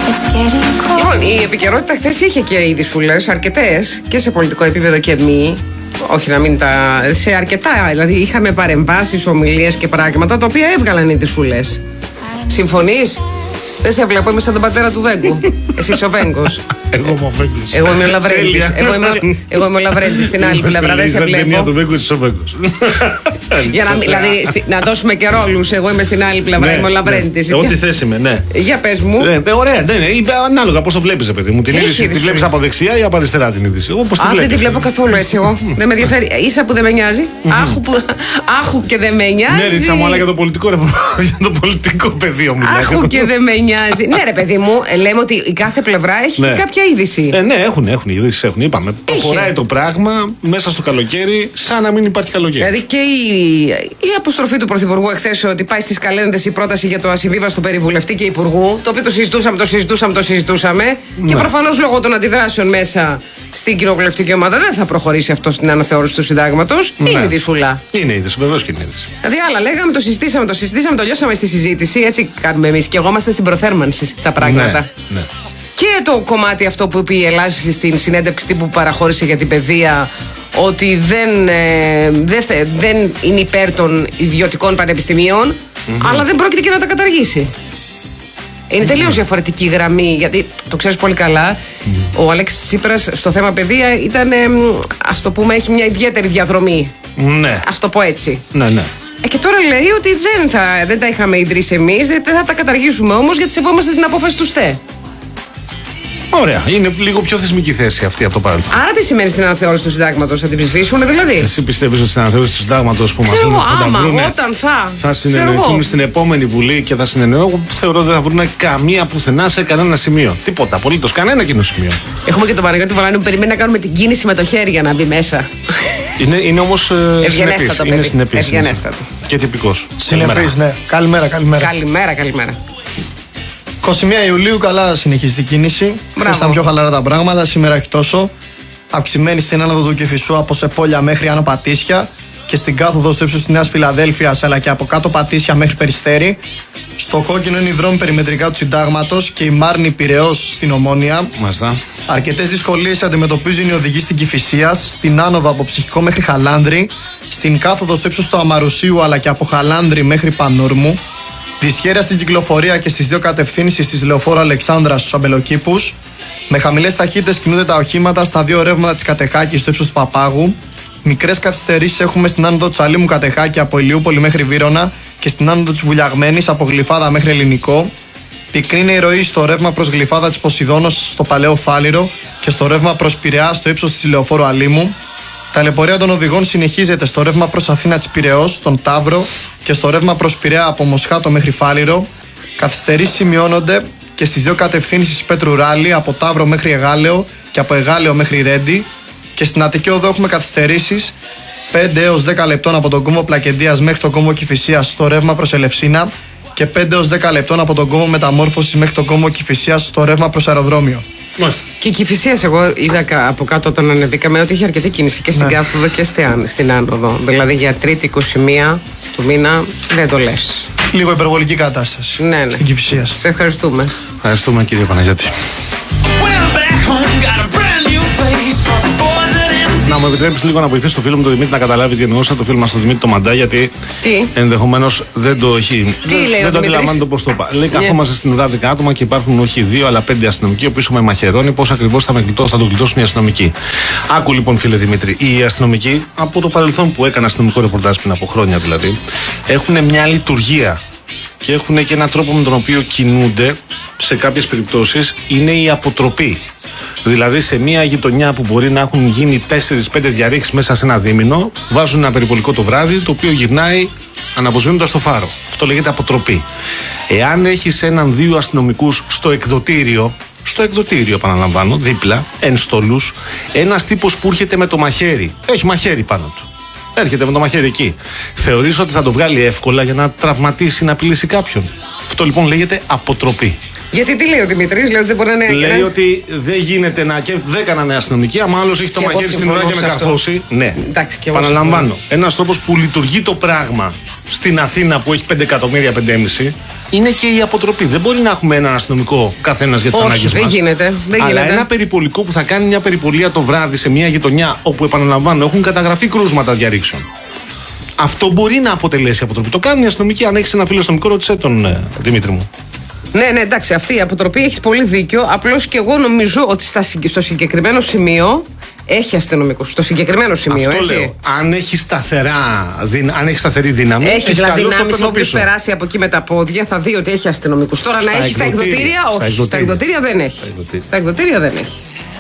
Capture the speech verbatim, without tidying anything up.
Λοιπόν, η επικαιρότητα χθες είχε και ειδισούλες, αρκετές, και σε πολιτικό επίπεδο και μη. Όχι να μην τα. Σε αρκετά. Δηλαδή, είχαμε παρεμβάσεις, ομιλίες και πράγματα τα οποία έβγαλαν ειδισούλες. Συμφωνείς? Δεν σε βλέπω, είμαι σαν τον πατέρα του Βέγκου. Εσύ είσαι ο Βέγκος. Εγώ είμαι ο Βέγκος. Εγώ είμαι ο Λαβρέντης. Εγώ είμαι ο, εγώ είμαι ο Λαβρέντης στην άλλη πλευρά. Δεν σε βλέπω. Ταινία του Βέγκου, είσαι ο Βέγκος. Για να, δηλαδή, να δώσουμε και ρόλους. Εγώ είμαι στην άλλη πλευρά, είμαι ο Λαβρέντης. Εγώ τι θέση είμαι, ναι. Για πες μου. Ωραία, ναι, ναι. Ανάλογα πώς το βλέπεις, παιδί μου. Την είδηση τη βλέπεις από δεξιά ή από αριστερά την είδηση? Α, δεν τη βλέπω καθόλου έτσι εγώ. Δεν με ενδιαφέρει. Ίσα που δεν με νοιάζει. Άχου και δεν με νοιάζει. Ναι, ρίξα μου, αλλά για το πολιτικό πεδίο μου. Άχου και δεν με νοιάζει. Ναι, ρε παιδί μου, λέμε ότι η κάθε πλευρά έχει και κάποια είδηση. Ναι, έχουν, έχουν είδηση, έχουν. Είπαμε. Προχωράει το πράγμα μέσα στο καλοκαίρι, σαν να μην υπάρχει καλοκαίρι. Δηλαδή και η, η αποστροφή του Πρωθυπουργού εχθές ότι πάει στις καλένδες η πρόταση για το ασυμβίβαστο περιβουλευτή και υπουργού, το οποίο το συζητούσαμε, το συζητούσαμε, το συζητούσαμε. Ναι. Και προφανώς λόγω των αντιδράσεων μέσα στην κοινοβουλευτική ομάδα δεν θα προχωρήσει αυτό στην αναθεώρηση του συντάγματος. Ναι. Είναι ειδισούλα. Είναι είδηση, βεβαίως και είναι είδηση. Δηλαδή άλλα λέγαμε, το συζητήσαμε, το συζητήσαμε, το λιώσαμε στη συζήτηση. Έτσι κάνουμε εμείς. Και εγώ είμαστε στην προθέρμανση στα πράγματα. Ναι, ναι. Και το κομμάτι αυτό που είπε η Ελλάς στην συνέντευξη τύπου που παραχώρησε για την παιδεία, ότι δεν, ε, δεν, θε, δεν είναι υπέρ των ιδιωτικών πανεπιστημίων, mm-hmm. αλλά δεν πρόκειται και να τα καταργήσει. Είναι mm-hmm. τελείως διαφορετική γραμμή, γιατί το ξέρεις πολύ καλά, mm-hmm. ο Αλέξης Τσίπρας στο θέμα παιδεία ήταν, ε, ας το πούμε, έχει μια ιδιαίτερη διαδρομή. Ναι. Ας το πω έτσι. Ναι, ναι. Ε, και τώρα λέει ότι δεν, θα, δεν τα είχαμε ιδρύσει εμείς, δεν θα τα καταργήσουμε όμως, γιατί σεβόμαστε την απόφαση του ΣΤΕ. Ωραία. Είναι λίγο πιο θεσμική θέση αυτή από το παρελθόν. Άρα τι σημαίνει στην αναθεώρηση του συντάγματος, θα την ψηφίσουν δηλαδή? Εσύ πιστεύεις ότι στην αναθεώρηση του συντάγματος που μας λένε θα τα βρούνε, όταν θα, θα συνεννοηθούν στην επόμενη Βουλή και θα συνεννοηθούν? Εγώ θεωρώ ότι δεν θα βρουν καμία πουθενά σε κανένα σημείο. Τίποτα. Απολύτως κανένα κοινό σημείο. Έχουμε και τον Παναγιώτη Βαλάνη που περιμένει να κάνουμε την κίνηση με το χέρι για να μπει μέσα. Είναι, είναι όμως ευγενέστατο παιδί. Είναι συνεπής. Ευγενέστατο. Και τυπικός. Συνεπής, ναι. Καλημέρα, καλημέρα. Καλημέρα, καλημέρα. είκοσι μία Ιουλίου καλά συνεχίζει η κίνηση. Ήταν πιο χαλαρά τα πράγματα, σήμερα έχει τόσο. Αυξημένη στην άνοδο του Κηφισού από Σεπόλια μέχρι Άνω Πατήσια και στην κάθοδο στο ύψος της Νέας Φιλαδέλφειας, αλλά και από κάτω Πατήσια μέχρι Περιστέρι. Στο κόκκινο είναι οι δρόμοι περιμετρικά του Συντάγματος και η Μάρνη Πειραιώς στην Ομόνια. Μάλιστα. Αρκετές δυσκολίες αντιμετωπίζουν οι οδηγοί στην Κηφισίας, στην άνοδο από Ψυχικό μέχρι Χαλάνδρη, στην κάθοδο στο ύψος του Αμαρουσίου αλλά και από Χαλάνδρη μέχρι Πανούρμου. Δυσχέρεια στην κυκλοφορία και στις δύο κατευθύνσεις της Λεωφόρου Αλεξάνδρας στους Αμπελοκήπους. Με χαμηλές ταχύτητες κινούνται τα οχήματα στα δύο ρεύματα της Κατεχάκης στο ύψος του Παπάγου. Μικρές καθυστερήσεις έχουμε στην άνοδο του Αλήμου Κατεχάκη από Ηλιούπολη μέχρι Βύρωνα και στην άνοδο της Βουλιαγμένης από Γλυφάδα μέχρι Ελληνικό. Πυκνή είναι η ροή στο ρεύμα προς Γλυφάδα της Ποσειδώνος στο Παλαιό Φάληρο και στο ρεύμα προς Πειραιά στο ύψος της Λεωφόρου Αλήμου. Ταλαιπωρία των οδηγών συνεχίζεται στο ρεύμα προς Αθήνα της Πειραιώς, στον Ταύρο και στο ρεύμα προς Πειραιά από Μοσχάτο μέχρι Φάληρο. Καθυστερήσεις σημειώνονται και στις δύο κατευθύνσεις Πέτρου Ράλη από Ταύρο μέχρι Εγάλεο και από Εγάλεο μέχρι Ρέντι. Και στην Αττική Οδό έχουμε καθυστερήσεις πέντε έως δέκα λεπτών από τον κόμβο Πλακεντίας μέχρι τον κόμβο Κηφισίας στο ρεύμα προς Ελευσίνα και πέντε έως δέκα λεπτών από τον κόμβο Μεταμόρφωσης μέχρι τον κόμβο Κηφισίας στο ρεύμα προς Αεροδρόμιο. Μάλιστα. Και η Κηφισίας, εγώ είδα από κάτω όταν ανεβήκαμε ότι είχε αρκετή κίνηση και στην ναι. κάθοδο και στην άνοδο. Δηλαδή για Τρίτη είκοσι μία του μήνα δεν το λες. Λίγο υπερβολική κατάσταση. Ναι, ναι. Στην Κηφισίας. Σε ευχαριστούμε. Ευχαριστούμε κύριε Παναγιώτη. Να μου επιτρέψεις λίγο να βοηθήσει το φίλο μου τον Δημήτρη να καταλάβει τι εννοούσα, το φίλο μας τον Δημήτρη το Μαντά, γιατί ενδεχομένως δεν το έχει. Τι δεν, λέει δεν το αντιλαμβάνει το πώς το είπα. Λέει, καθόμαστε στην δώδεκα άτομα και υπάρχουν όχι δύο αλλά πέντε αστυνομικοί, ο οποίος με μαχαιρώνει πώς ακριβώς θα, θα τον γλιτώσουν οι αστυνομικοί. Άκου λοιπόν, φίλε Δημήτρη, οι αστυνομικοί από το παρελθόν που έκανα αστυνομικό ρεπορτάζ πριν από χρόνια δηλαδή, έχουν μια λειτουργία και έχουν και έναν τρόπο με τον οποίο κινούνται σε κάποιες περιπτώσεις, είναι η αποτροπή. Δηλαδή σε μια γειτονιά που μπορεί να έχουν γίνει τέσσερις πέντε διαρρήξεις μέσα σε ένα δίμηνο, βάζουν ένα περιπολικό το βράδυ το οποίο γυρνάει αναβοσβήνοντας το φάρο. Αυτό λέγεται αποτροπή. Εάν έχεις έναν δύο αστυνομικούς στο εκδοτήριο, στο εκδοτήριο επαναλαμβάνω, δίπλα, εν στολούς, ένας τύπος που έρχεται με το μαχαίρι, έχει μαχαίρι πάνω του, έρχεται με το μαχαίρι εκεί, θεωρείς ότι θα το βγάλει εύκολα για να τραυματίσει, να απειλήσει κάποιον? Αυτό λοιπόν λέγεται αποτροπή. Γιατί τι λέει ο Δημήτρης, λέει ότι δεν μπορεί να είναι. Λέει ένας... ότι δεν γίνεται να. Και δεν έκαναν αστυνομικοί, άμα άλλο έχει το Και μαχαίρι στην ουρά και με καρφώσει. Ναι, εντάξει, και εγώ παραλαμβάνω. Ένας τρόπος που λειτουργεί το πράγμα στην Αθήνα που έχει πέντε εκατομμύρια, πέντε κόμμα πέντε είναι και η αποτροπή. Δεν μπορεί να έχουμε έναν αστυνομικό καθένας για τις ανάγκες μας. Δεν γίνεται. Δεν Αλλά γίνεται. ένα περιπολικό που θα κάνει μια περιπολία το βράδυ σε μια γειτονιά όπου, επαναλαμβάνω, έχουν καταγραφεί κρούσματα διαρρήξεων. Αυτό μπορεί να αποτελέσει αποτροπή. Το κάνουν οι αστυνομικοί. Αν έχει ένα φίλο αστυνομικό, ρώτησε τον ε, Δημήτρη μου. Ναι, ναι, εντάξει, αυτή η αποτροπή έχει πολύ δίκιο. Απλώς και εγώ νομίζω ότι στα, στο συγκεκριμένο σημείο έχει αστυνομικούς. Στο συγκεκριμένο σημείο, Αυτό έτσι. λέω. Αν έχει, σταθερά, αν έχει σταθερή δύναμη, Έχει, έχει δηλαδή καλώς το δυνάμεις. παίρνω Όποιος πίσω. περάσει από εκεί με τα πόδια θα δει ότι έχει αστυνομικούς. Τώρα Στα να έχει στα εκδοτήρια, εκδοτήρια, στα όχι. Στα εκδοτήρια. εκδοτήρια δεν έχει. Στα εκδοτήρια. Στα εκδοτήρια δεν έχει.